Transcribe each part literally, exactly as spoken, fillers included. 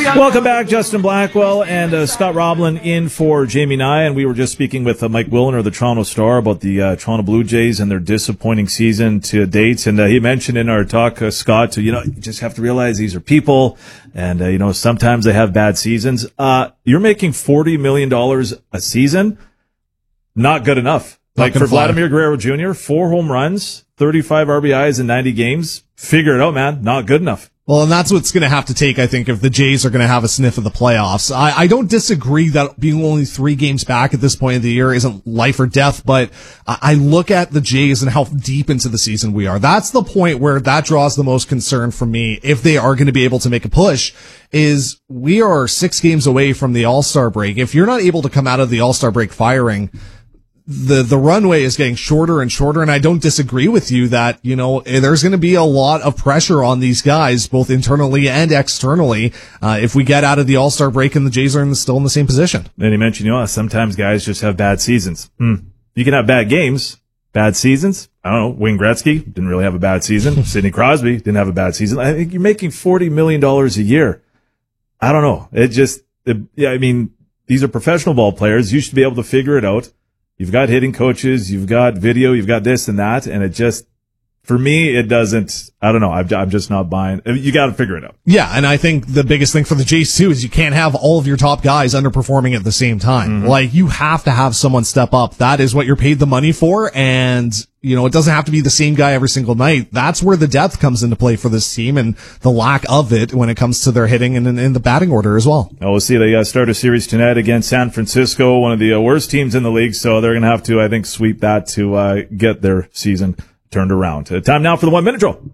Welcome back, Justin Blackwell and uh, Scott Roblin in for Jamie Nye, and we were just speaking with uh, Mike Willner of the Toronto Star about the uh, Toronto Blue Jays and their disappointing season to date. And uh, he mentioned in our talk, uh, Scott, you know, you just have to realize these are people, and uh, you know, sometimes they have bad seasons. Uh, you're making forty million dollars a season, not good enough. Not like for fly. Vladimir Guerrero Junior, four home runs, thirty-five R B Is in ninety games. Figure it out, man. Not good enough. Well, and that's what's going to have to take, I think, if the Jays are going to have a sniff of the playoffs. I, I don't disagree that being only three games back at this point of the year isn't life or death, but I look at the Jays and how deep into the season we are. That's the point where that draws the most concern for me if they are going to be able to make a push. Is we are six games away from the All-Star break. If you're not able to come out of the All-Star break firing, the the runway is getting shorter and shorter, and I don't disagree with you that, you know, there's going to be a lot of pressure on these guys, both internally and externally, uh, if we get out of the All-Star break and the Jays are in the, still in the same position. And you mentioned, you know, sometimes guys just have bad seasons. Hmm. You can have bad games, bad seasons. I don't know, Wayne Gretzky didn't really have a bad season. Sidney Crosby didn't have a bad season. I think you're making forty million dollars a year. I don't know. It just, it, yeah, I mean, these are professional ball players. You should be able to figure it out. You've got hitting coaches, you've got video, you've got this and that, and it just, for me, it doesn't, I don't know, I'm, I'm just not buying. You got to figure it out. Yeah, and I think the biggest thing for the Jays, too, is you can't have all of your top guys underperforming at the same time. Mm-hmm. Like, you have to have someone step up. That is what you're paid the money for, and, you know, it doesn't have to be the same guy every single night. That's where the depth comes into play for this team, and the lack of it when it comes to their hitting and in the batting order as well. Oh, we'll see. They uh, start a series tonight against San Francisco, one of the uh, worst teams in the league, so they're going to have to, I think, sweep that to uh, get their season turned around. Uh, time now for the one minute drill.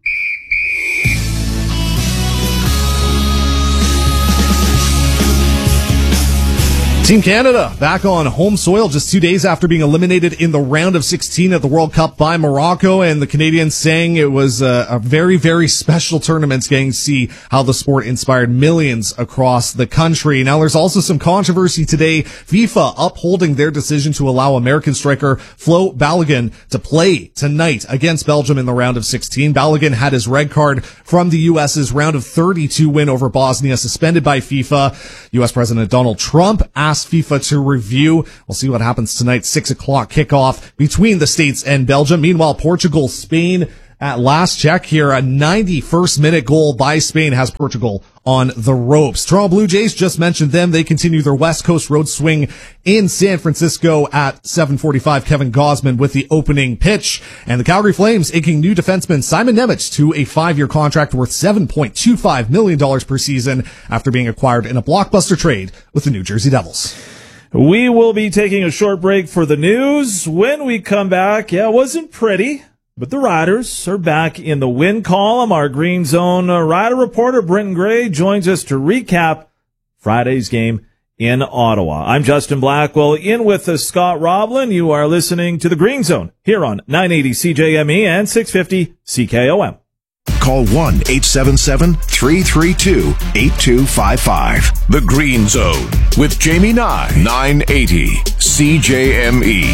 Team Canada back on home soil just two days after being eliminated in the round of sixteen at the World Cup by Morocco, and the Canadians saying it was a, a very, very special tournament, getting to see how the sport inspired millions across the country. Now, there's also some controversy today. FIFA upholding their decision to allow American striker Flo Balogun to play tonight against Belgium in the round of sixteen. Balogun had his red card from the U S's round of thirty-two win over Bosnia suspended by FIFA. U S President Donald Trump asked FIFA to review. We'll see what happens tonight. Six o'clock kickoff between the States and Belgium. Meanwhile, Portugal, Spain, at last check here, a ninety-first minute goal by Spain has Portugal on the ropes. Toronto Blue Jays, just mentioned them. They continue their West Coast road swing in San Francisco at seven forty-five. Kevin Gausman with the opening pitch. And the Calgary Flames inking new defenseman Simon Nemec to a five-year contract worth seven point two five million dollars per season after being acquired in a blockbuster trade with the New Jersey Devils. We will be taking a short break for the news. When we come back, yeah, it wasn't pretty, but the Riders are back in the win column. Our Green Zone uh, Rider reporter, Brenton Gray, joins us to recap Friday's game in Ottawa. I'm Justin Blackwell, in with uh, Scott Roblin. You are listening to the Green Zone here on nine eighty C J M E and six fifty C K O M. Call one eight seven seven, three three two, eight two five five. The Green Zone with Jamie Nye, nine eighty C J M E.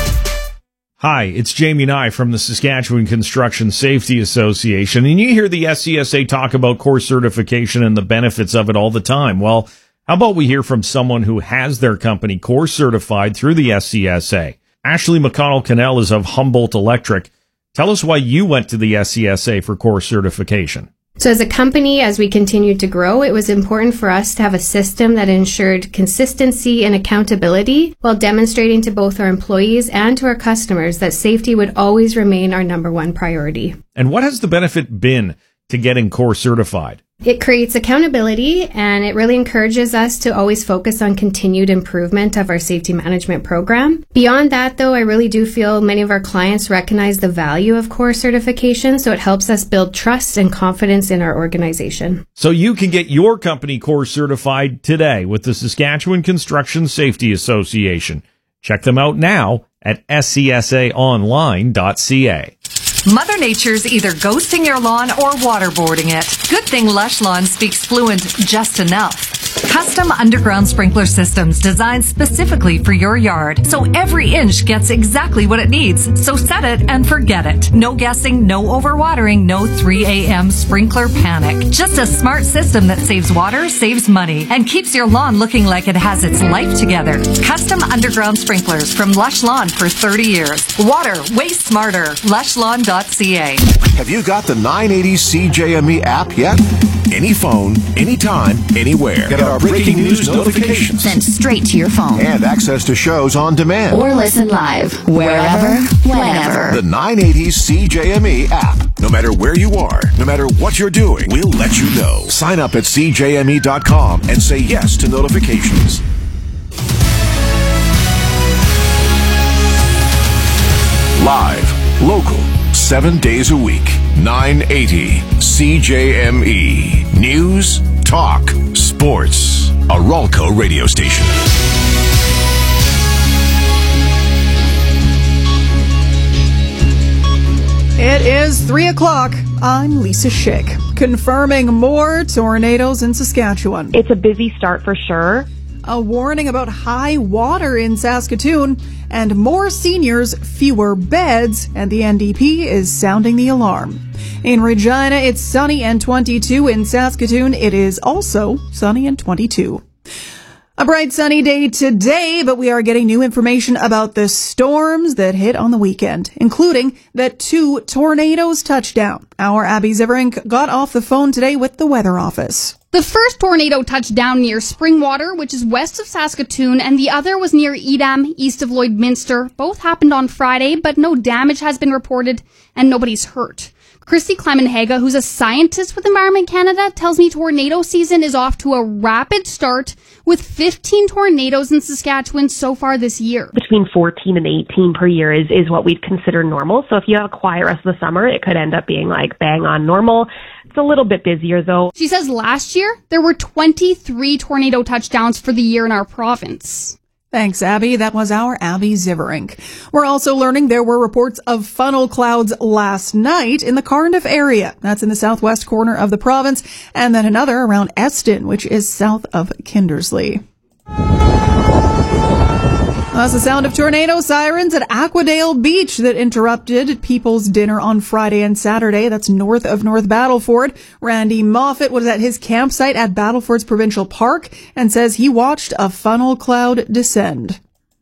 Hi, it's Jamie Nye from the Saskatchewan Construction Safety Association, and you hear the S C S A talk about course certification and the benefits of it all the time. Well, how about we hear from someone who has their company course certified through the S C S A? Ashley McConnell-Cannell is of Humboldt Electric. Tell us why you went to the S C S A for course certification. So as a company, as we continued to grow, it was important for us to have a system that ensured consistency and accountability while demonstrating to both our employees and to our customers that safety would always remain our number one priority. And what has the benefit been to getting course certified? It creates accountability, and it really encourages us to always focus on continued improvement of our safety management program. Beyond that, though, I really do feel many of our clients recognize the value of course certification, so it helps us build trust and confidence in our organization. So you can get your company course certified today with the Saskatchewan Construction Safety Association. Check them out now at s c s a online dot c a. Mother Nature's either ghosting your lawn or waterboarding it. Good thing Lush Lawn speaks fluent just enough. Custom underground sprinkler systems designed specifically for your yard, so every inch gets exactly what it needs. So set it and forget it. No guessing, no overwatering, no three a.m. sprinkler panic. Just a smart system that saves water, saves money, and keeps your lawn looking like it has its life together. Custom underground sprinklers from Lush Lawn for thirty years. Water, way smarter. lush lawn dot c a. Have you got the nine eighty C J M E app yet? Any phone, anytime, anywhere. Get our breaking news notifications. Sent straight to your phone. And access to shows on demand. Or listen live, wherever, whenever. The nine eighty C J M E app. No matter where you are, no matter what you're doing, we'll let you know. Sign up at c j m e dot com and say yes to notifications. Live, local, seven days a week. nine eighty C J M E. News, talk, sports. A Ralco radio station. It is three o'clock. I'm Lisa Schick, confirming more tornadoes in Saskatchewan. It's a busy start for sure. A warning about high water in Saskatoon, and more seniors, fewer beds, and the N D P is sounding the alarm. In Regina, it's sunny and twenty-two. In Saskatoon, it is also sunny and twenty-two. A bright sunny day today, but we are getting new information about the storms that hit on the weekend, including that two tornadoes touched down. Our Abby Ziverink got off the phone today with the weather office. The first tornado touched down near Springwater, which is west of Saskatoon, and the other was near Edam, east of Lloydminster. Both happened on Friday, but no damage has been reported and nobody's hurt. Christy Clemenhaga, who's a scientist with Environment Canada, tells me tornado season is off to a rapid start with fifteen tornadoes in Saskatchewan so far this year. Between fourteen and eighteen per year is, is what we'd consider normal. So if you have a quiet rest of the summer, it could end up being like bang on normal. It's a little bit busier though. She says last year there were twenty-three tornado touchdowns for the year in our province. Thanks, Abby. That was our Abby Ziverink. We're also learning there were reports of funnel clouds last night in the Cardiff area. That's in the southwest corner of the province. And then another around Eston, which is south of Kindersley. That's the sound of tornado sirens at Aquadale Beach that interrupted people's dinner on Friday and Saturday. That's north of North Battleford. Randy Moffat was at his campsite at Battleford's Provincial Park and says he watched a funnel cloud descend.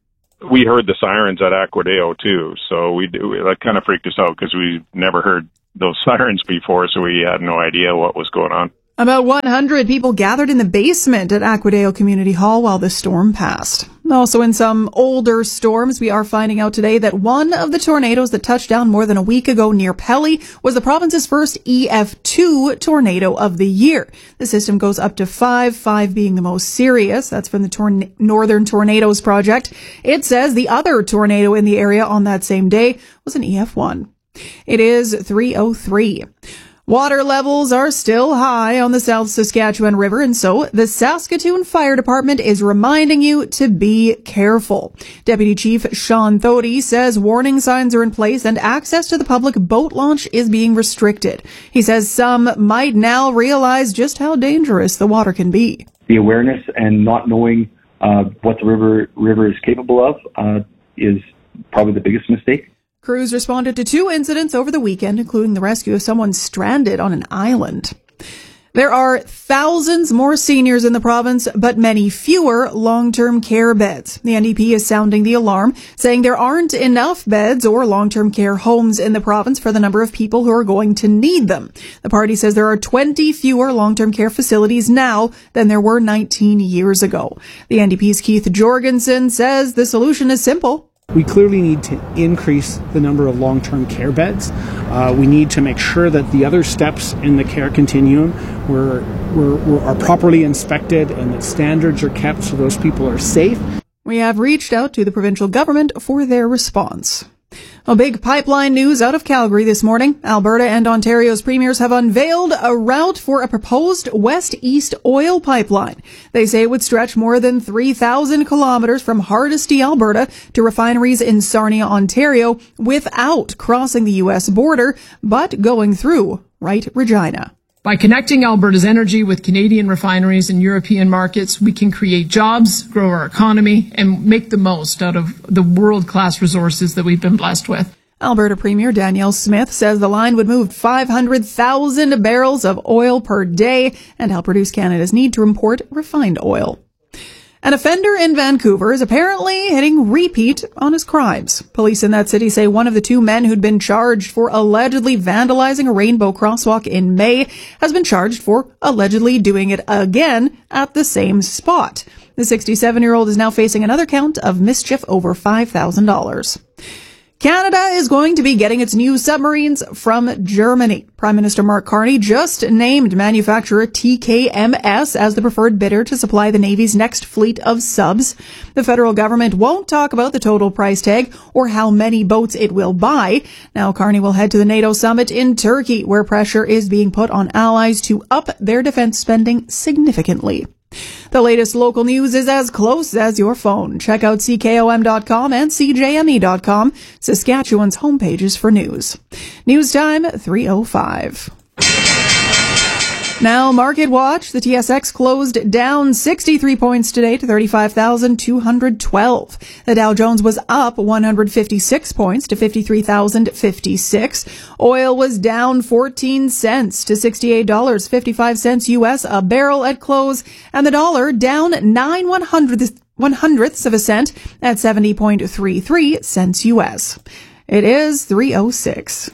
We heard the sirens at Aquadale too, so we that kind of freaked us out because we never heard those sirens before, so we had no idea what was going on. About one hundred people gathered in the basement at Aquadale Community Hall while the storm passed. Also in some older storms, we are finding out today that one of the tornadoes that touched down more than a week ago near Pelly was the province's first E F two tornado of the year. The system goes up to five, five being the most serious. That's from the Torn- Northern Tornadoes Project. It says the other tornado in the area on that same day was an E F one. It is three oh three. Water levels are still high on the South Saskatchewan River, and so the Saskatoon Fire Department is reminding you to be careful. Deputy Chief Sean Thody says warning signs are in place and access to the public boat launch is being restricted. He says some might now realize just how dangerous the water can be. The awareness and not knowing uh, what the river river is capable of uh, is probably the biggest mistake. Crews responded to two incidents over the weekend, including the rescue of someone stranded on an island. There are thousands more seniors in the province, but many fewer long-term care beds. The N D P is sounding the alarm, saying there aren't enough beds or long-term care homes in the province for the number of people who are going to need them. The party says there are twenty fewer long-term care facilities now than there were nineteen years ago. The N D P's Keith Jorgensen says the solution is simple. We clearly need to increase the number of long-term care beds. Uh, we need to make sure that the other steps in the care continuum were, were, were, are properly inspected and that standards are kept so those people are safe. We have reached out to the provincial government for their response. A big pipeline news out of Calgary this morning. Alberta and Ontario's premiers have unveiled a route for a proposed west-east oil pipeline. They say it would stretch more than three thousand kilometers from Hardisty, Alberta to refineries in Sarnia, Ontario without crossing the U S border, but going through Wright, Regina. By connecting Alberta's energy with Canadian refineries and European markets, we can create jobs, grow our economy, and make the most out of the world-class resources that we've been blessed with. Alberta Premier Danielle Smith says the line would move five hundred thousand barrels of oil per day and help reduce Canada's need to import refined oil. An offender in Vancouver is apparently hitting repeat on his crimes. Police in that city say one of the two men who'd been charged for allegedly vandalizing a rainbow crosswalk in May has been charged for allegedly doing it again at the same spot. The sixty-seven-year-old is now facing another count of mischief over five thousand dollars. Canada is going to be getting its new submarines from Germany. Prime Minister Mark Carney just named manufacturer T K M S as the preferred bidder to supply the Navy's next fleet of subs. The federal government won't talk about the total price tag or how many boats it will buy. Now Carney will head to the NATO summit in Turkey, where pressure is being put on allies to up their defense spending significantly. The latest local news is as close as your phone. Check out C K O M dot com and C J M E dot com, Saskatchewan's homepages for news. News time, three oh five. Now, Market Watch. The T S X closed down sixty-three points today to thirty-five thousand two hundred twelve. The Dow Jones was up one hundred fifty-six points to fifty-three thousand fifty-six. Oil was down fourteen cents to sixty-eight dollars and fifty-five cents U S a barrel at close, and the dollar down nine one hundredths, one hundredths of a cent at seventy point three three cents U S. It is three oh six.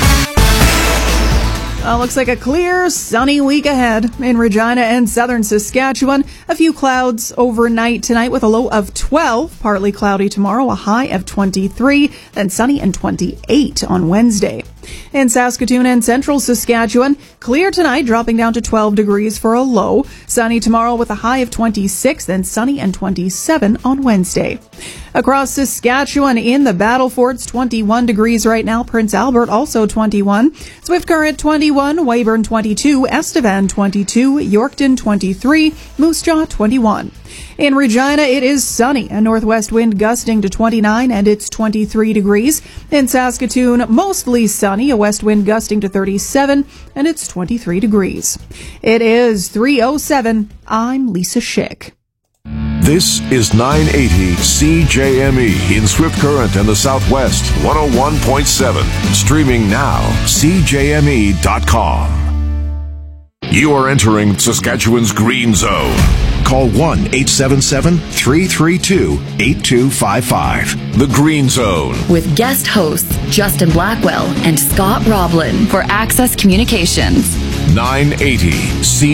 Uh, looks like a clear, sunny week ahead in Regina and southern Saskatchewan. A few clouds overnight tonight with a low of twelve. Partly cloudy tomorrow, a high of twenty-three. Then sunny and twenty-eight on Wednesday. In Saskatoon and central Saskatchewan, clear tonight, dropping down to twelve degrees for a low. Sunny tomorrow with a high of twenty-six, then sunny and twenty-seven on Wednesday. Across Saskatchewan in the Battlefords, twenty-one degrees right now. Prince Albert also twenty-one. Swift Current twenty-one. Weyburn twenty-two. Estevan twenty-two. Yorkton twenty-three. Moose Jaw twenty-one. In Regina, it is sunny, a northwest wind gusting to twenty-nine, and it's twenty-three degrees. In Saskatoon, mostly sunny, a west wind gusting to thirty-seven, and it's twenty-three degrees. It is three oh seven. I'm Lisa Schick. This is nine eighty C J M E in Swift Current and the Southwest, one oh one point seven. Streaming now, C J M E dot com. You are entering Saskatchewan's Green Zone. Call one eight seven seven, three three two, eight two five five. The Green Zone. With guest hosts Justin Blackwell and Scott Roblin for Access Communications. nine eighty C